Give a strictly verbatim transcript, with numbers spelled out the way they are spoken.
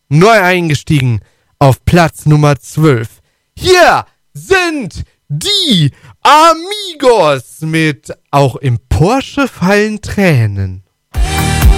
neu eingestiegen auf Platz Nummer zwölf. Hier sind die Amigos mit Auch im Porsche fallen Tränen.